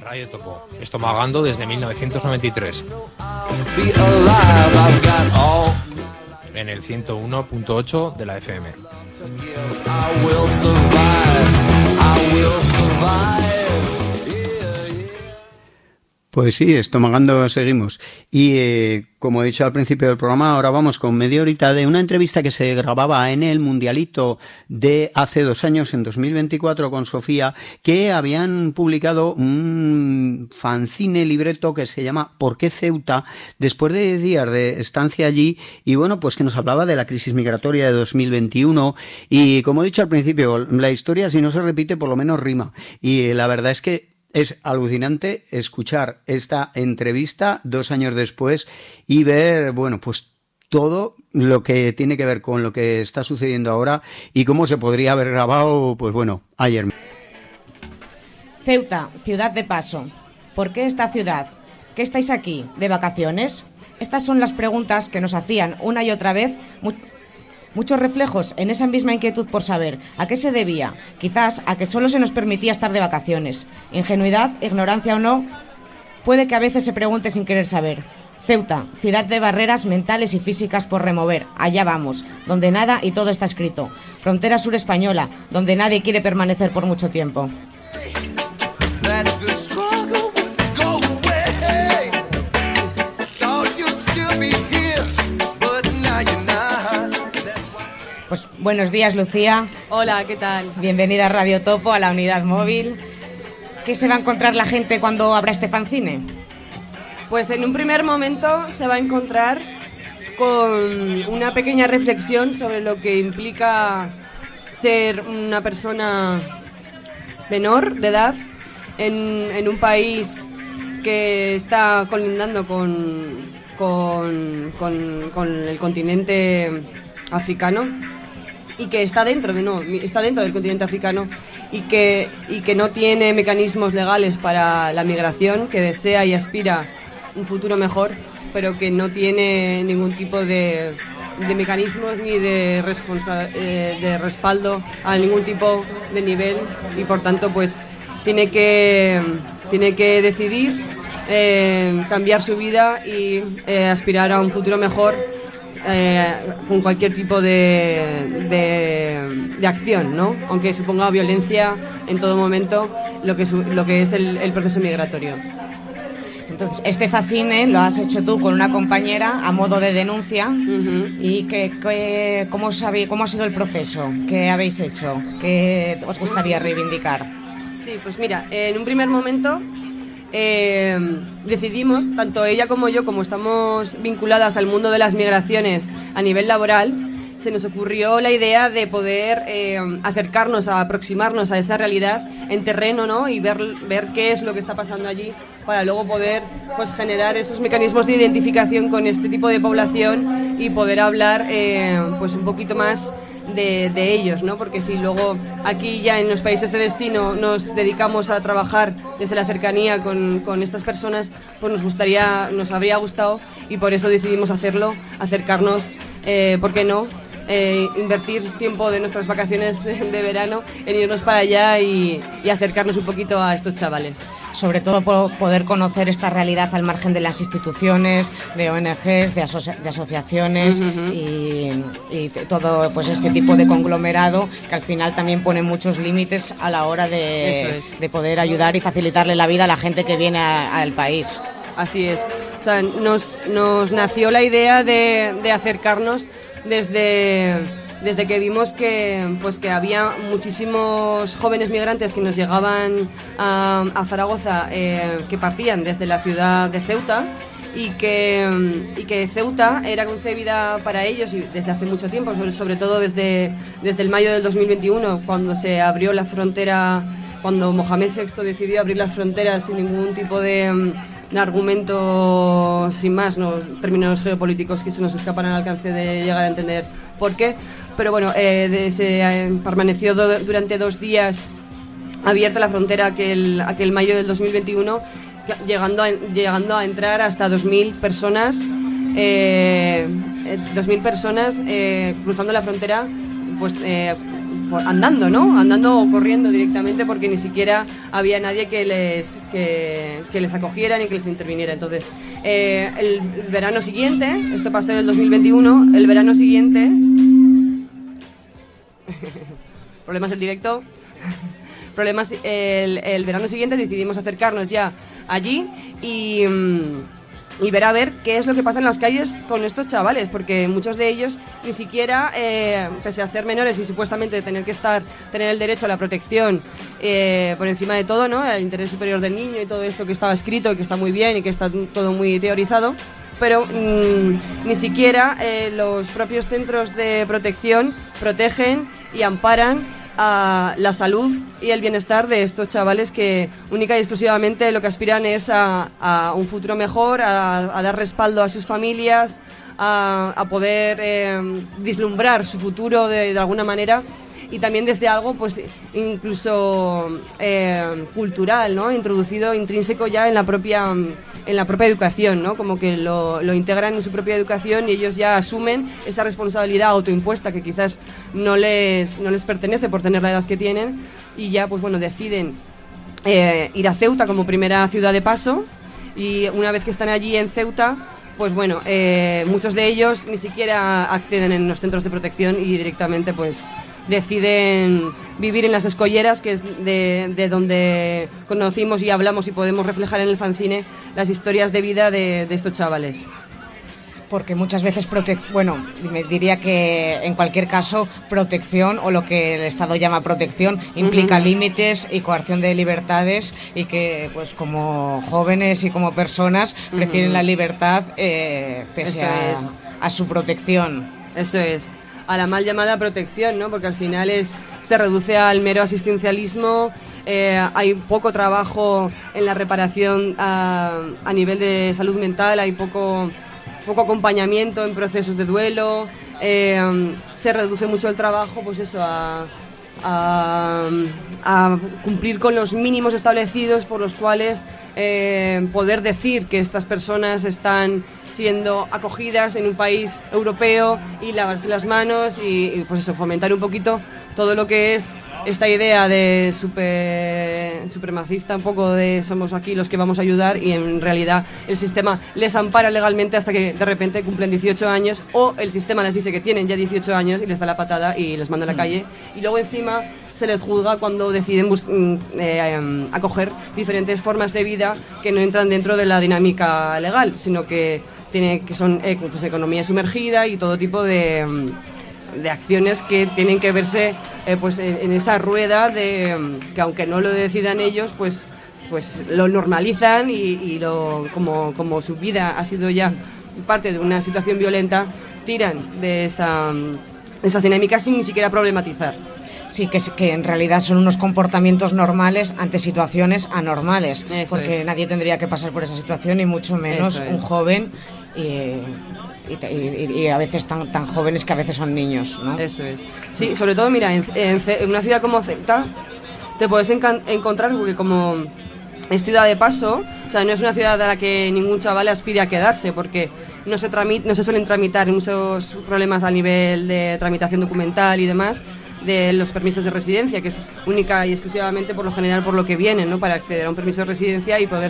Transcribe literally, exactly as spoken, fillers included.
Radio Topo, estomagando desde mil novecientos noventa y tres. En el ciento uno punto ocho de la F M. Pues sí, estomagando seguimos. Y eh, como he dicho al principio del programa, ahora vamos con media horita de una entrevista que se grababa en el Mundialito de hace dos años, en dos mil veinticuatro, con Sofía, que habían publicado un fanzine libreto que se llama ¿Por qué Ceuta?, después de días de estancia allí, y bueno, pues que nos hablaba de la crisis migratoria de dos mil veintiuno, y como he dicho al principio, la historia, si no se repite, por lo menos rima, y eh, la verdad es que es alucinante escuchar esta entrevista dos años después y ver, bueno, pues todo lo que tiene que ver con lo que está sucediendo ahora y cómo se podría haber grabado, pues bueno, ayer. Ceuta, ciudad de paso. ¿Por qué esta ciudad? ¿Qué estáis aquí? ¿De vacaciones? Estas son las preguntas que nos hacían una y otra vez mu- muchos reflejos en esa misma inquietud por saber a qué se debía, quizás a que solo se nos permitía estar de vacaciones. Ingenuidad, ignorancia o no, puede que a veces se pregunte sin querer saber. Ceuta, ciudad de barreras mentales y físicas por remover, allá vamos, donde nada y todo está escrito. Frontera sur española, donde nadie quiere permanecer por mucho tiempo. Pues buenos días, Lucía. Hola, ¿qué tal? Bienvenida a Radio Topo, a la unidad móvil. ¿Qué se va a encontrar la gente cuando abra este fanzine? Pues en un primer momento se va a encontrar con una pequeña reflexión sobre lo que implica ser una persona menor de edad en, en un país que está colindando con, con, con, con el continente africano y que está dentro de no está dentro del continente africano y que y que no tiene mecanismos legales para la migración, que desea y aspira un futuro mejor, pero que no tiene ningún tipo de, de mecanismos ni de responsa, eh, de respaldo a ningún tipo de nivel, y por tanto pues tiene que tiene que decidir eh, cambiar su vida y eh, aspirar a un futuro mejor. Eh, con cualquier tipo de, de, de acción, ¿no? Aunque suponga violencia en todo momento, lo que, su, lo que es el, el proceso migratorio. Entonces, este fanzine lo has hecho tú con una compañera a modo de denuncia. Uh-huh. ¿Y que, que, cómo, sabe, cómo ha sido el proceso? ¿Qué habéis hecho? ¿Qué os gustaría reivindicar? Sí, pues mira, en un primer momento Eh, decidimos, tanto ella como yo, como estamos vinculadas al mundo de las migraciones a nivel laboral, se nos ocurrió la idea de poder eh, acercarnos, a aproximarnos a esa realidad en terreno, ¿no? Y ver, ver qué es lo que está pasando allí, para luego poder pues generar esos mecanismos de identificación con este tipo de población y poder hablar eh, pues un poquito más De, de ellos, ¿no? Porque si luego aquí ya en los países de destino nos dedicamos a trabajar desde la cercanía con, con estas personas, pues nos gustaría, nos habría gustado, y por eso decidimos hacerlo, acercarnos, eh, ¿por qué no? Eh, invertir tiempo de nuestras vacaciones de verano en irnos para allá y, y acercarnos un poquito a estos chavales. Sobre todo por poder conocer esta realidad al margen de las instituciones, de O N Ges, de, asoci- de asociaciones, uh-huh. y, y todo pues este tipo de conglomerado que al final también pone muchos límites a la hora de, es. de poder ayudar y facilitarle la vida a la gente que viene a, al país. Así es. O sea, nos, nos nació la idea de, de acercarnos desde, desde que vimos que, pues que había muchísimos jóvenes migrantes que nos llegaban a, a Zaragoza, eh, que partían desde la ciudad de Ceuta, y que, y que Ceuta era concebida para ellos y desde hace mucho tiempo, sobre, sobre todo desde, desde el mayo del dos mil veintiuno, cuando se abrió la frontera, cuando Mohamed sexto decidió abrir las fronteras sin ningún tipo de... un argumento sin más, no términos geopolíticos que se nos escapan al alcance de llegar a entender por qué, pero bueno, eh, de, se eh, permaneció do, durante dos días abierta la frontera aquel, aquel mayo del dos mil veintiuno, llegando a, llegando a entrar hasta dos mil personas, eh, dos mil personas eh, cruzando la frontera, pues eh, por, andando, ¿no? Andando o corriendo directamente porque ni siquiera había nadie que les, que, que les acogiera ni que les interviniera. Entonces, eh, el verano siguiente, esto pasó en el dos mil veintiuno, el verano siguiente... problemas del directo... problemas el, el verano siguiente decidimos acercarnos ya allí y... y ver a ver qué es lo que pasa en las calles con estos chavales, porque muchos de ellos ni siquiera, eh, pese a ser menores y supuestamente tener que estar, tener el derecho a la protección eh, por encima de todo, ¿no? El interés superior del niño y todo esto que estaba escrito y que está muy bien y que está todo muy teorizado, pero mmm, ni siquiera eh, los propios centros de protección protegen y amparan a la salud y el bienestar de estos chavales que única y exclusivamente lo que aspiran es a, a un futuro mejor, a, a dar respaldo a sus familias, a, a poder eh, vislumbrar su futuro de, de alguna manera, y también desde algo pues incluso eh, cultural, ¿no? Introducido intrínseco ya en la propia en la propia educación, ¿no? Como que lo, lo integran en su propia educación y ellos ya asumen esa responsabilidad autoimpuesta que quizás no les, no les pertenece por tener la edad que tienen, y ya pues bueno deciden eh, ir a Ceuta como primera ciudad de paso, y una vez que están allí en Ceuta pues bueno, eh, muchos de ellos ni siquiera acceden en los centros de protección y directamente pues deciden vivir en las escolleras, que es de, de donde conocimos y hablamos y podemos reflejar en el fanzine las historias de vida de, de estos chavales. Porque muchas veces, protec- bueno, me diría que en cualquier caso protección, o lo que el Estado llama protección, implica uh-huh. límites y coerción de libertades, y que pues como jóvenes y como personas uh-huh. prefieren la libertad eh, pese a, es. a su protección. Eso es, a la mal llamada protección, ¿no? Porque al final es se reduce al mero asistencialismo, eh, hay poco trabajo en la reparación a, a nivel de salud mental, hay poco... poco acompañamiento en procesos de duelo, eh, se reduce mucho el trabajo pues eso a, a, a cumplir con los mínimos establecidos por los cuales eh, poder decir que estas personas están siendo acogidas en un país europeo y lavarse las manos y, y pues eso, fomentar un poquito todo lo que es esta idea de super, supremacista, un poco de somos aquí los que vamos a ayudar, y en realidad el sistema les ampara legalmente hasta que de repente cumplen dieciocho años, o el sistema les dice que tienen ya dieciocho años y les da la patada y les manda a la calle, y luego encima se les juzga cuando deciden bus- eh, acoger diferentes formas de vida que no entran dentro de la dinámica legal, sino que, tiene, que son eh, pues, economía sumergida y todo tipo de... de acciones que tienen que verse eh, pues en, en esa rueda de que aunque no lo decidan ellos pues pues lo normalizan y, y lo como, como su vida ha sido ya parte de una situación violenta, tiran de, esa, de esas dinámicas sin ni siquiera problematizar. Sí, que, que en realidad son unos comportamientos normales ante situaciones anormales. Eso porque es. Nadie tendría que pasar por esa situación, y mucho menos un joven y, y, y, y a veces tan, tan jóvenes que a veces son niños, ¿no? Eso es. Sí, sobre todo, mira, en, en, en una ciudad como Ceuta te puedes encan- encontrar, porque como es ciudad de paso, o sea, no es una ciudad a la que ningún chaval aspire a quedarse, porque no se, tramit- no se suelen tramitar muchos problemas a nivel de tramitación documental y demás, de los permisos de residencia, que es única y exclusivamente por lo general por lo que vienen, ¿no? Para acceder a un permiso de residencia y poder